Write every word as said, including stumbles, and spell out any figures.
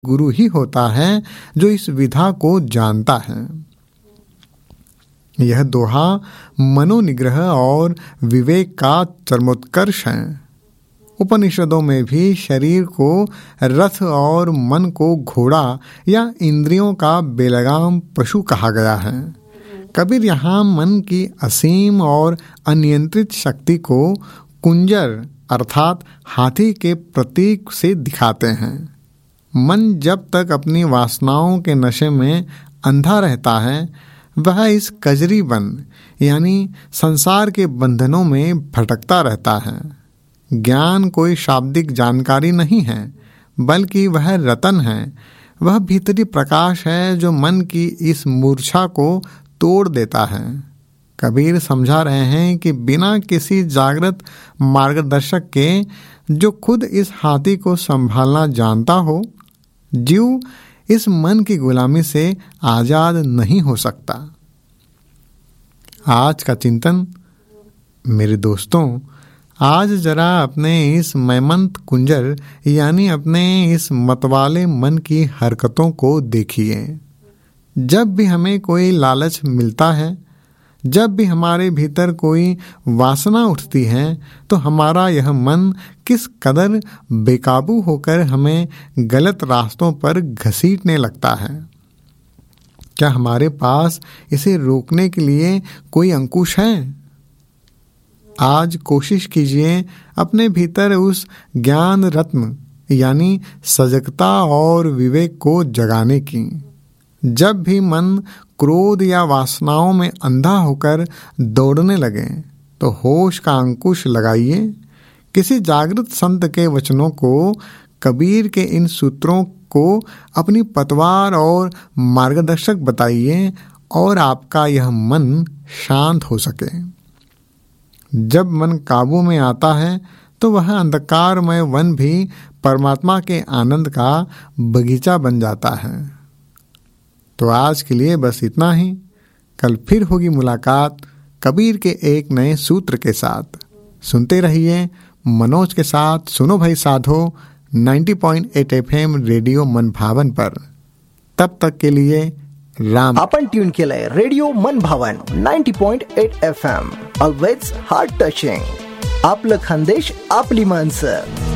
गुरु ही होता है जो इस विधा को जानता है। यह दोहा मनोनिग्रह और विवेक का चरमोत्कर्ष है। उपनिषदों में भी शरीर को रथ और मन को घोड़ा या इंद्रियों का बेलगाम पशु कहा गया है। कबीर यहाँ मन की असीम और अनियंत्रित शक्ति को कुंजर अर्थात हाथी के प्रतीक से दिखाते हैं। मन जब तक अपनी वासनाओं के नशे में अंधा रहता है, वह इस कजरी बन यानी संसार के बंधनों में भटकता रहता है। ज्ञान कोई शाब्दिक जानकारी नहीं है, बल्कि वह रतन है, वह भीतरी प्रकाश है जो मन की इस मूर्छा को तोड़ देता है। कबीर समझा रहे हैं कि बिना किसी जागृत मार्गदर्शक के, जो खुद इस हाथी को संभालना जानता हो, जीव इस मन की गुलामी से आजाद नहीं हो सकता। आज का चिंतन। मेरे दोस्तों, आज जरा अपने इस मैमंत कुंजर यानी अपने इस मतवाले मन की हरकतों को देखिए। जब भी हमें कोई लालच मिलता है, जब भी हमारे भीतर कोई वासना उठती है, तो हमारा यह मन किस कदर बेकाबू होकर हमें गलत रास्तों पर घसीटने लगता है। क्या हमारे पास इसे रोकने के लिए कोई अंकुश है? आज कोशिश कीजिए अपने भीतर उस ज्ञान रत्न यानी सजगता और विवेक को जगाने की। जब भी मन क्रोध या वासनाओं में अंधा होकर दौड़ने लगे, तो होश का अंकुश लगाइए। किसी जागृत संत के वचनों को, कबीर के इन सूत्रों को अपनी पतवार और मार्गदर्शक बताइए और आपका यह मन शांत हो सके। जब मन काबू में आता है, तो वह अंधकारमय वन भी परमात्मा के आनंद का बगीचा बन जाता है। तो आज के लिए बस इतना ही। कल फिर होगी मुलाकात कबीर के एक नए सूत्र के साथ। सुनते रहिए मनोज के साथ सुनो भाई साधो नब्बे पॉइंट आठ एफएम रेडियो मन भावन पर। तब तक के लिए राम। आपण ट्यून केलंय रेडिओ मन भावन नब्बे पॉइंट आठ एफएम. Always heart touching. आपलं खानदेश आपली माणसं.